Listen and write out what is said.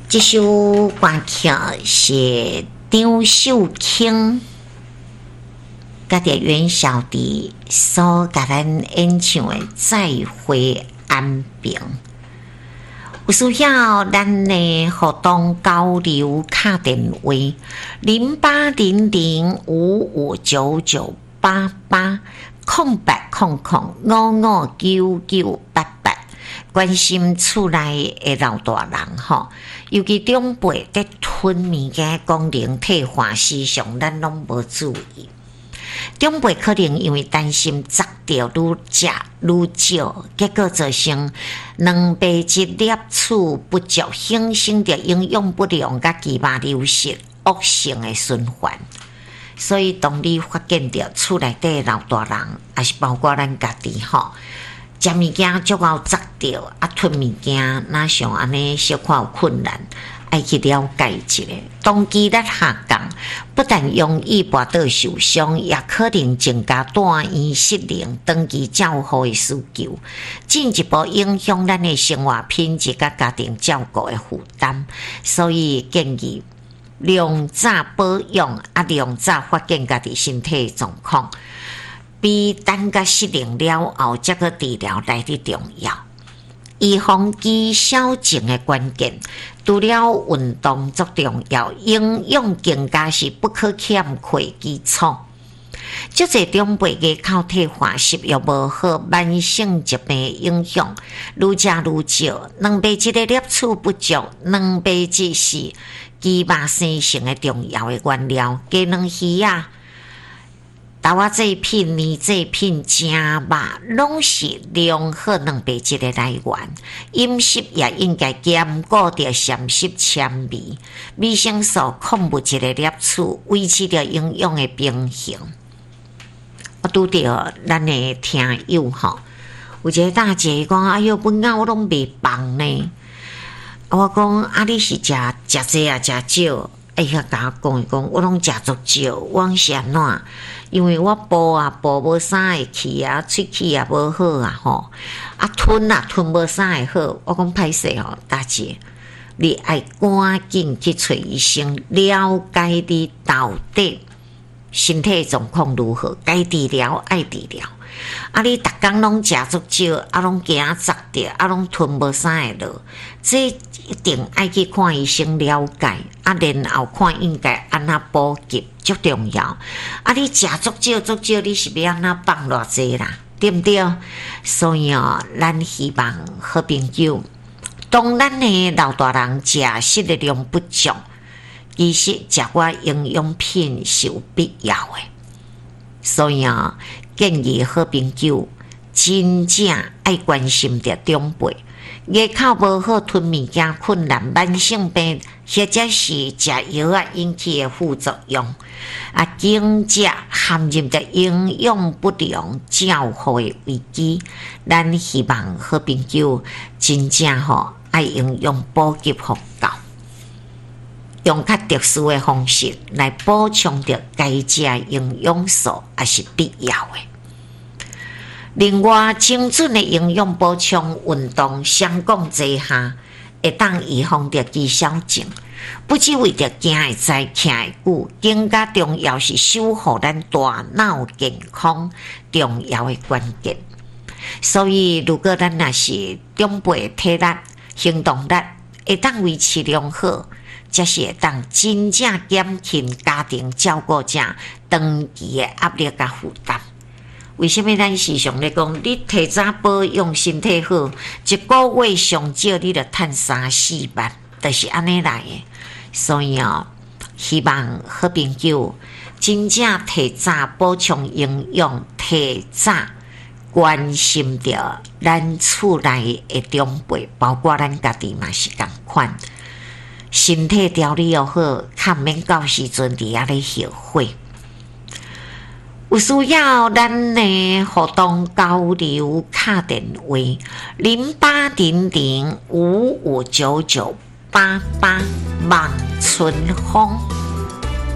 这首歌曲是张秀卿甲着袁小棣所甲咱演唱的《再会安平》。有需要咱的互动交流卡电话08005599880800559988，关心厝内的老大人吼，尤其长辈在吞物件功能退化时上，咱拢无注意。长辈可能因为担心食着愈食愈少，结果造成蛋白质摄取不足，形成着营养不良甲肌肉流失恶性的循环。所以，当你发现着厝内底老大人，也是包括咱家己吼，食物件足够砸着，吞物件哪像安尼小可有困难。爱去了解一下，当肌力下降，不但容易跋倒受伤，也可能增加住院失能、长期照护的需求，进一步影响咱的生活品质甲家庭照顾的负担。所以建议量早保养，量早发现家己身体状况，比等甲失能了后才个治疗来得重要。预防肌少症的关键，除了运动足重要，营养更加是不可欠缺基础。足侪长辈的口退化、食欲无好、慢性疾病的影响，愈食愈少，蛋白质的摄取不足。蛋白质是肌肉生成的重要的原料，鸡卵鱼啊、豆仔制品、面制品、正肉，拢是良好蛋白质的来源。饮食也应该兼顾着膳食纤维、维生素、矿物质的摄取，维持着营养的平衡。我拄着咱的听友吼，有一个大姐讲：“哎哟，本仔我拢袂放呢。”我讲：“你是食济啊，食少？”哎呀，甲我讲，我拢食足少，我是安怎？因为我步无啥会去啊，喙齿也无好啊吼，吞无啥会好。我讲歹势吼，大姐，你爱赶紧去找医生，了解你到底身体状况如何，该治疗爱治疗。你逐工拢食足少，拢惊砸着，拢吞无啥会落，这一定爱去看医生了解，然后看应该安怎补给，足重要。你食足少，你是要安怎放偌济啦？对不对？所以咱希望好朋友，当咱的老大人食食的量不足，其实食我营养品是有必要的。所以建议好朋友真正爱关心着长辈，牙口无好、吞物件困难、慢性病，或者是食药引起的副作用，经食含入着营养不良、照护的危机。咱希望好朋友真正爱营养补给互够，用较特殊的方式来补充着该食营养素，也是必要的。另外，精准的营养补充、运动相共之下，会当预防着肌少症。不只为着行会知、徛会久，更加重要是守护咱大脑健康重要的关键。所以，如果咱若是长辈体力、行动力会当维持良好，才是会当真正减轻家庭照顾者长期的压力甲负担。为什么咱时常咧讲，你提早保养身体好，一个月上少你就赚3-4万，就是安尼来的。所以希望好朋友真正提早补充营养，提早关心着咱厝内的长辈，包括咱家己嘛是同款。身体调理又好，较免到时阵伫遐咧后悔。有需要咱的互动交流卡电话0800559988，望春风。